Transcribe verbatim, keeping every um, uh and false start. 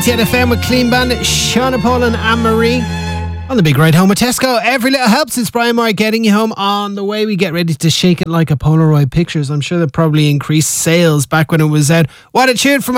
ninety-eight F M with Clean Bandit, Shauna Paul and Anne-Marie. On the big ride home with Tesco. Every little helps. It's Brian Moore getting you home. On the way, we get ready to shake it like a Polaroid pictures. I'm sure that probably increased sales back when it was out. What a tune from